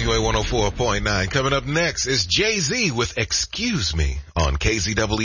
KZWA 104.9. Coming up next is Jay-Z with Excuse Me on KZWA.